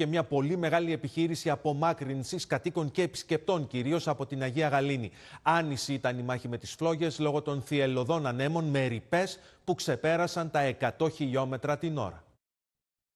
διεξήχθηκε μια πολύ μεγάλη επιχείρηση απομάκρυνσης κατοίκων και επισκεπτών, κυρίως από την Αγία Γαλήνη. Άνηση ήταν η μάχη με τις φλόγες λόγω των θυελλωδών ανέμων με ρηπές που ξεπέρασαν τα 100 χιλιόμετρα την ώρα.